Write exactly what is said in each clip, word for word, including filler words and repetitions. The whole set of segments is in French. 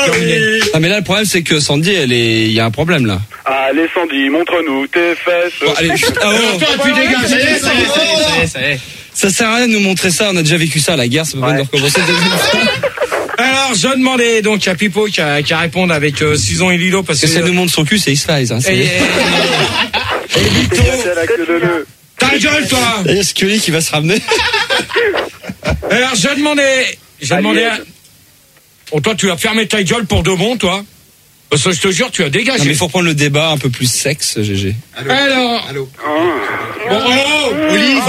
terminé. Ah, mais là, le problème, c'est que Sandy, elle est, il y a un problème, là. Allez, Sandy, montre-nous tes fesses. Bon, allez, chut, ah, oh. Toi, tu dégages. Ça y est, ça y est, ça y est, ça y est. Ça sert à rien de nous montrer ça, on a déjà vécu ça, la guerre, c'est pas Ouais. bon de recommencer. Alors, je demandais donc à Pipo qui a, qui a répondu avec euh, Sison et Lilo parce que. Parce que ça nous montre son cul, c'est X-Files, hein. Et, et, et, et Vito, C'est la queue de le. ta gueule, toi. Il y a Scully qui va se ramener. Alors, je demandais, je demandais à... Oh, toi, tu as fermé ta gueule pour de bon, toi. Parce que je te jure, tu as dégagé. Non, mais il faut prendre le débat un peu plus sexe, G G. Alors. Allô. Bon, oh, Olive.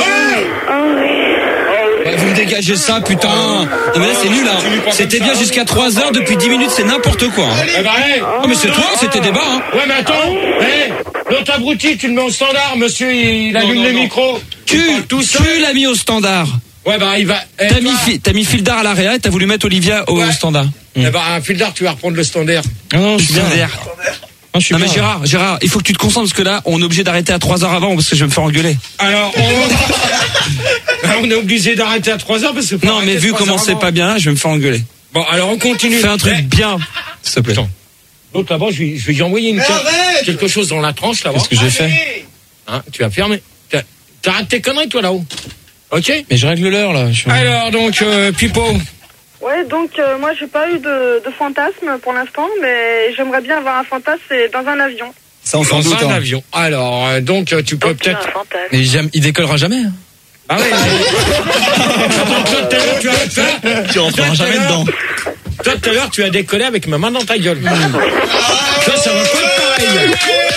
Bah, vous me dégagez ça, putain. Non, mais là, c'est nul, hein. C'était bien jusqu'à trois heures, depuis dix minutes, c'est n'importe quoi. Hein. Eh ben, hey. Oh, mais c'est toi, c'était débat, hein. Ouais, mais attends. Hé, l'autre abruti, tu le mets au standard, monsieur, il allume les micros. Tu, tout seul. tu l'as mis au standard. Ouais, bah, il va. Eh, T'as toi, mis, fi- t'as mis Fildar à l'arrière et t'as voulu mettre Olivia au Ouais. standard. Eh ben, un fil d'art, tu vas reprendre le standard. Non, je suis bien. Non, je suis Non, mais bien. Gérard, Gérard, il faut que tu te concentres parce que là, on est obligé d'arrêter à trois heures avant parce que je vais me faire engueuler. Alors, on, on est obligé d'arrêter à trois heures parce que. faut Non, mais arrêter vu trois comment heures c'est avant. pas bien là, je vais me faire engueuler. Bon, alors on continue. Fais un truc Eh, bien, s'il te plaît. Attends. L'autre là-bas, je vais, je vais lui envoyer une quelque chose dans la tranche là-bas. Qu'est-ce que j'ai fait? Hein, tu as fermé. T'as- T'arrêtes tes conneries, toi, là-haut. Ok? Mais je règle l'heure là. Je suis... Alors, donc, euh, Pipo. Ouais, donc euh, moi j'ai pas eu de, de fantasme pour l'instant, mais j'aimerais bien avoir un fantasme, c'est dans un avion. Ça, on s'en Dans doute. un hein. avion. Alors, euh, donc, euh, tu peux peut-être. Un fantasme. Mais jamais, il décollera jamais. Hein. Ah ouais. Attends, toi, tout à l'heure, tu as fait. Tu rentreras Toi, tout à jamais l'heure- dedans. Toi, tout à l'heure, tu as décollé avec ma main dans ta gueule. Ça, ça va pas être pareil.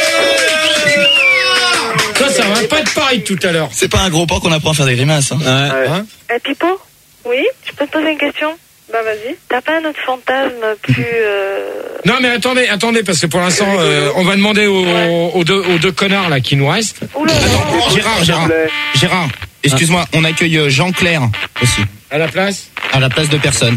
Ça, ça va pas être pareil tout à l'heure. C'est pas un gros porc qu'on apprend à faire des grimaces. Hein. Ouais. Hein? Eh Pipo? Oui? Je peux te poser une question? Bah vas-y. T'as pas un autre fantasme plus... Euh... Non, mais attendez, attendez, parce que pour l'instant, euh, on va demander aux, aux, deux, aux deux connards là qui nous restent. Oula, Gérard, Gérard, Gérard, excuse-moi, on accueille euh, Jean-Claire aussi, À la place. à la place de personne.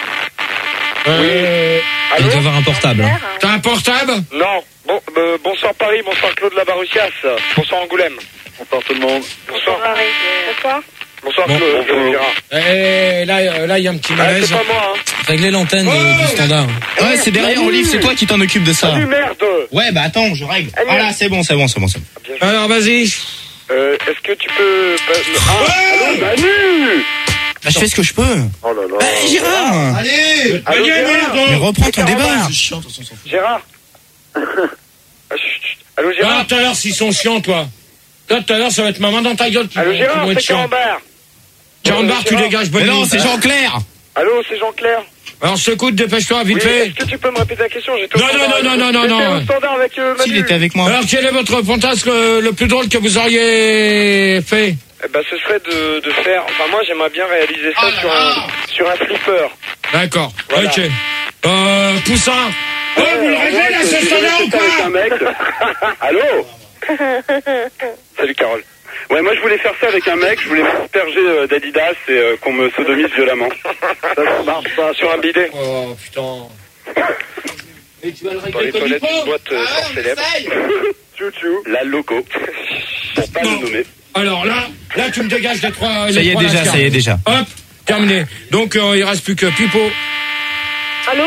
Euh, Il doit avoir un portable. Hein. T'as un portable? Non. Bon, euh, bonsoir Paris, bonsoir Claude Lavarussias, bonsoir Angoulême. Bonsoir tout le monde. Bonsoir. Bonsoir. Bonsoir Bon, Claude. bon, Gérard. Eh, là, euh, là, il y a un petit Ah, malaise. c'est pas moi, hein. Régler l'antenne Oh du standard. Ouais, c'est derrière Olive, c'est toi qui t'en occupe de ça. Salut merde. Ouais, bah attends, je règle. Allez. Voilà, c'est bon, c'est bon, c'est bon, c'est bon. Alors, vas-y. Euh, est-ce que tu peux... Ah, allô, Manu. Bah, je fais ce que je peux. Oh là là. Bah, Gérard. Allô, Allez, Gérard. merde. Mais reprends ton débat. Gérard. Ah, chut, chut. Allô Ah, Gérard. tout à l'heure, s'ils sont chiants, toi. Toi, tout à l'heure, ça va être ma main dans ta gueule qui Allô vont- qui Gérard, vont être c'est chiants. Carambert. quarante bars, tu Gérard. dégages, bonne Mais non, nuit. c'est Jean-Claire. Allô, c'est Jean-Claire. Alors, je t'écoute, dépêche-toi, vite Oui, fait. est-ce que tu peux me répéter la question? J'étais au Non, standard non, non, avec- non, non, J'étais non. au standard avec euh, S'il Manu. était avec moi. Alors, quel est votre fantasme euh, le plus drôle que vous auriez fait? Eh ben, ce serait de, de faire... Enfin, moi, j'aimerais bien réaliser ça sur, un, sur un flipper. D'accord, Voilà. ok. Euh, Poussin. Oh, vous le Euh, réglez, moi, là, je- ce je standard ou reste avec un pas? mec. Allô. Salut Carole. Ouais, moi je voulais faire ça avec un mec, je voulais m'asperger euh, d'Adidas et euh, qu'on me sodomise violemment. Ça marche pas sur un bidet. Oh, putain. Et tu vas le Dans les régler comme il toilettes d'une faut? boîte euh, fort célèbre. Chouchou. La loco. Pour pas Non. le nommer. Alors là, là, tu me dégages les trois. Ça les y est trois déjà, lascars. ça y est déjà. Hop, terminé. Donc, euh, il reste plus que Pipo. Allô?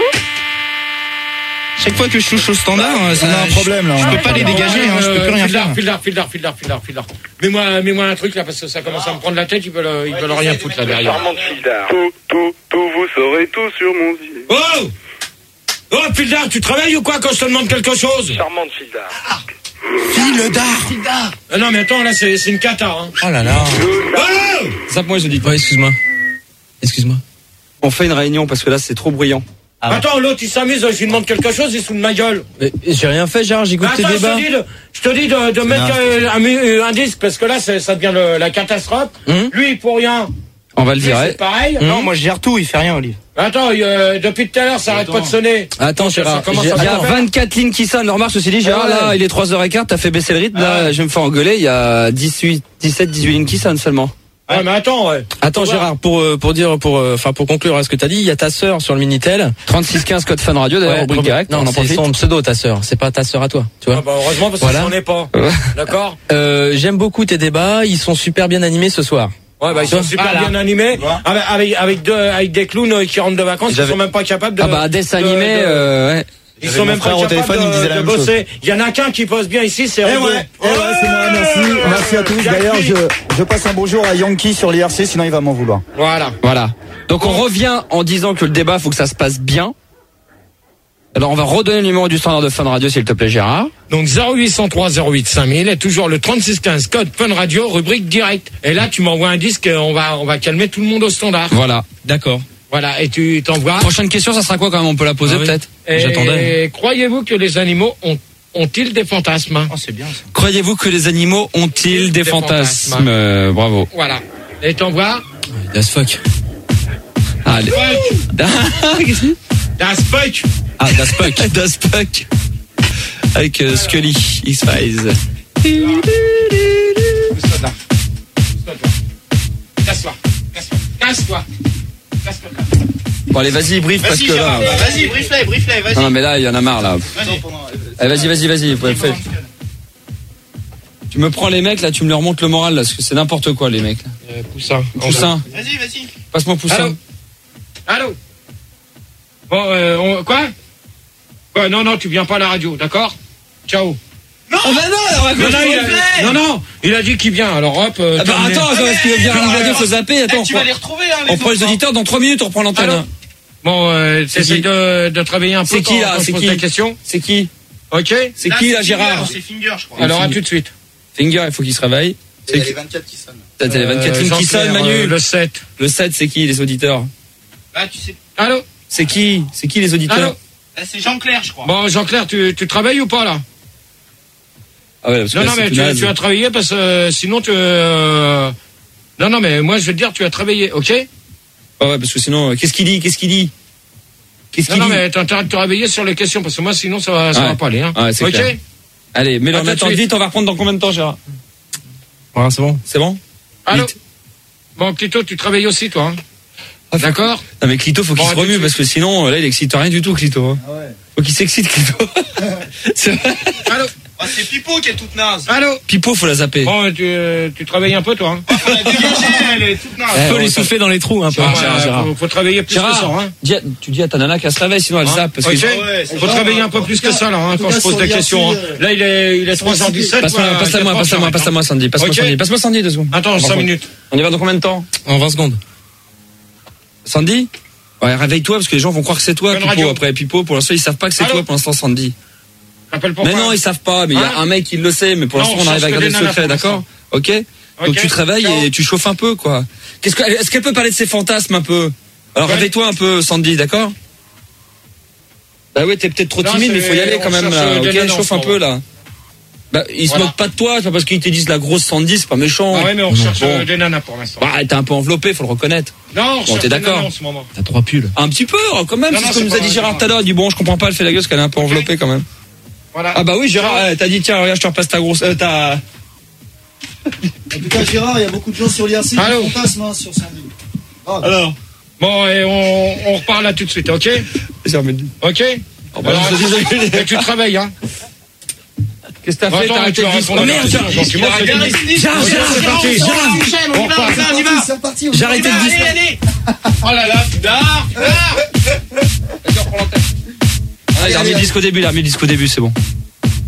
Chaque fois que je touche au standard, ça On a un je- problème, là. Je peux pas les dégager, hein, je peux plus rien faire. Fil d'art, fil d'art, fil d'art, fil d'art, fil d'art. Mets-moi, mets-moi un truc là parce que ça commence à me prendre la tête. Ils veulent, ils veulent rien foutre là derrière. Charmante fille d'art. Tout, tout, tout, vous saurez tout sur mon vie. Oh, oh, fil d'art, tu travailles ou quoi quand je te demande quelque chose? Charmante fille d'art. File d'art. Ah non, mais attends, là, c'est, c'est une cata. Hein. Oh là là. Oh, Ça, moi, je dis pas. Excuse-moi. Excuse-moi. On fait une réunion parce que là, c'est trop bruyant. Ah ouais. attends, l'autre il s'amuse. Je lui demande quelque chose, il se fout de ma gueule. Mais j'ai rien fait, Gérard, j'écoute tes Attends, je débats. te dis de, je te dis de, de mettre euh, un, mu- un disque parce que là, c'est- ça devient le- la catastrophe. Hum. Lui, pour rien. On va le Lui, virer. c'est pareil. Non, moi je gère tout, il fait rien, Olive. Attends, euh, depuis tout à l'heure, ça arrête pas de sonner. Attends, Ça- ça Gérard, commence il y à a faire. vingt-quatre lignes qui sonnent. Remarque, ceci dit, Gérard, Ah ouais. là, il est trois heures quinze, t'as fait baisser le rythme. Ah Là, ouais. je vais me faire engueuler. Il y a dix-huit, dix-sept, dix-huit lignes qui sonnent seulement. Ouais, mais attends, ouais. Attends Gérard, pour euh, pour dire pour euh, enfin pour conclure à ce que t'as dit, il y a ta sœur sur le Minitel. trente-six quinze code Fun Radio, d'ailleurs, Ouais, rubrique direct. non, on en c'est profite. son pseudo ta sœur, c'est pas ta sœur à toi, tu Ah vois. bah heureusement parce Voilà. que j'en ai pas. Ouais. D'accord. Euh, j'aime beaucoup tes débats, ils sont super bien animés ce soir. Ouais, bah ils sont super Voilà. bien animés, avec, avec, avec, deux, avec des clowns qui rentrent de vacances, ils sont même pas capables de... Ah bah dessin animé, de- de- euh, ouais. Ils sont même pas capables de, de bosser. Il y en a qu'un qui bosse bien ici, c'est Eh Rigo. ouais, eh ouais, c'est moi, merci. Merci à tous. D'ailleurs, je, je passe un bonjour à Yankee sur l'I R C, sinon il va m'en vouloir. Voilà. Voilà. Donc on revient en disant que le débat, faut que ça se passe bien. Alors on va redonner le numéro du standard de Fun Radio, s'il te plaît, Gérard. Donc zéro huit cent trois zéro huit cinq mille et toujours le trente-six quinze code Fun Radio, rubrique direct. Et là, tu m'envoies un disque, on va, on va calmer tout le monde au standard. Voilà. D'accord. Voilà, et tu t'envoies. Prochaine question, ça sera quoi quand même? On peut la poser Ah oui. peut-être? Et J'attendais. croyez-vous que les animaux ont, ont-ils des fantasmes? Oh, c'est bien ça. Croyez-vous que les animaux ont-ils des, Des fantasmes, fantasmes. Euh, Bravo. Voilà. Et t'envoies. Das fuck. Allez. Das Fuck. Ah, Das fuck. Das fuck. Avec euh, Scully, X-Files. Casse-toi. Casse-toi. Casse-toi. Casse-toi. Bon allez, vas-y, brief parce Vas-y, que là. Gérard, vas-y, brief-les, brief-les, vas-y. Non, non mais là, il y en a marre là. Vas-y. Allez, vas-y, vas-y, vas-y. Ouais, fais. Tu me prends les mecs là, tu me leur montes le moral là, parce que c'est n'importe quoi les mecs. Là. Euh, Poussin. Poussin, Vas-y, vas-y. passe-moi Poussin. Allô. Allô. Bon, euh, on, quoi? Quoi? Non, non, tu viens pas à la radio, d'accord? Ciao. Oh bah non, alors, Non, non, il a, non, non, il a dit qu'il vient, alors hop. Euh, Ah bah terminé. attends, attends, est-ce qu'il veut bien à la radio, faut zapper, attends. Eh, tu vas les retrouver, hein, les On prend les autres, hein. auditeurs dans trois minutes, on reprend l'antenne. Allô. Bon, euh, C'est t'essayes qui de, de travailler un peu. C'est qui, quand- là quand je C'est pose qui la question. C'est qui Ok. C'est qui là, Gérard? C'est Finger, je crois. Alors à Finger. tout de suite. Finger, il faut qu'il se réveille. Il y a les vingt-quatre qui sonnent. T'as t'as les vingt-quatre Euh, lignes qui Jean-Claire, sonnent, Manu. euh, le sept. Le sept, c'est qui les auditeurs? Ah, tu sais. Allô. C'est qui C'est qui les auditeurs? Allô. Ah, c'est Jean-Claire, je crois. Bon, Jean-Claire, tu, tu travailles ou pas là? Ah ouais, parce que Non, là, non, c'est mais tout tu, naze. tu as travaillé parce que euh, sinon tu. Euh... Non, non, mais moi je vais te dire, tu as travaillé, ok? Ah ouais, parce que sinon, euh, qu'est-ce qu'il dit Qu'est-ce qu'il dit Qu'est-ce Non, qu'il non, dit mais t'as intérêt de te réveiller sur les questions parce que moi sinon ça va, ça Ouais. va pas aller, hein. Ouais, c'est ok? clair. Allez, mais À on tout de attend suite. vite, on va reprendre dans combien de temps, Gérard? Ouais, c'est bon. C'est bon? Allô. Vite. Bon, Clito, tu travailles aussi, toi, hein? Ah, faut- D'accord? Non mais Clito, faut qu'il Bon, se à tout de remue suite. parce que sinon, euh, là, il excite rien du tout, Clito. Hein. Ah ouais. Faut qu'il s'excite, Clito. C'est vrai. Allô. Ah, c'est Pipo qui est toute naze. Allô. Pipo, faut la zapper. Bon, tu, euh, tu travailles un peu, toi, hein? Faut la dégager, elle est toute naze. Eh, Faut on les va- souffler dans les trous un peu. Ah, Gérard, euh, Gérard. faut, faut travailler plus Gérard, que ça, hein? dis à- tu dis à ta nana qu'elle se réveille, sinon elle Hein zappe. Parce Ok. que... Ouais, c'est Faut travailler un peu plus que ça, là, hein, quand je pose des questions, hein. Là, il est, il est trois heures dix-sept. Passe-moi, quoi, passe-la moi, quatre passe-la moi, heures, passe-la moi, Sandy. Passe-moi Ok. Sandy. Passe-moi Sandy, deux secondes. Attends, cinq minutes. On y va dans combien de temps? En vingt secondes. Sandy? Ouais, réveille-toi parce que les gens vont croire que c'est toi, Bonne Pipo. radio. Après, Pipo, pour l'instant, ils savent pas que c'est Allô toi pour l'instant, Sandy. T'appelles pourquoi? Mais non, ils savent pas, mais il y a Hein un mec qui le sait, mais pour Non, l'instant, on on arrive à cherche que garder des le nanas secret, pour d'accord? Ok? Donc Ok. tu te réveilles Ciao. et tu chauffes un peu, quoi. Qu'est-ce que, est-ce qu'elle peut parler de ses fantasmes un peu? Alors Ouais. réveille-toi un peu, Sandy, d'accord? Bah ouais, t'es peut-être trop Non, timide, mais il c'est- faut y aller on quand même, cherche, là. euh, des Ok, nanas en chauffe ce un peu, là. Bah, ils se Voilà. moquent pas de toi, c'est pas parce qu'ils te disent la grosse Sandy, c'est pas méchant. Ah ouais, mais on Bon. cherche euh, des nanas pour l'instant. Bah, t'es un peu enveloppé, faut le reconnaître. Non, on Bon, cherche t'es des d'accord. nanas en ce moment. T'as trois pulls. Un petit peu, quand même, Non, c'est non, ce que c'est nous a pas dit vrai, Gérard c'est tout à l'heure. Il dit bon, je comprends pas, elle fait la gueule, parce qu'elle est un peu enveloppée quand même. Voilà. Ah bah oui, Gérard, euh, t'as dit tiens, regarde, je te repasse ta grosse, euh, ta. En tout cas, Gérard, il y a beaucoup de gens sur l'I R C qui Allô. fantasment hein, sur Sandy. Ah, Alors. Bon, et on, on reparle là tout de suite, ok? J'ai envie de- Ok? Oh, bah, Alors, je suis désolé. et tu travailles, hein? Qu'est-ce que t'as fait? Attends, T'as arrêté tu vas de répondre Oh à la merde, question. Gérard, Donc, tu m'as fait Gérard, dire- Gérard, Ok, Gérard, c'est Gérard, parti. Gérard, On repart. c'est on y va. parti, c'est parti. J'ai arrêté de Allez, dire. allez. Oh là là, Dard, Dard. Ah, il a remis le disque au début, il a remis le disque au début, c'est bon.